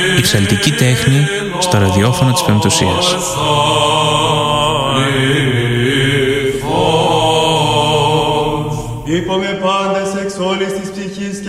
Η ψαλτική τέχνη στο ραδιόφωνο της Πεμπτουσίας. Είπαμε πάντες εξ όλης της ψυχής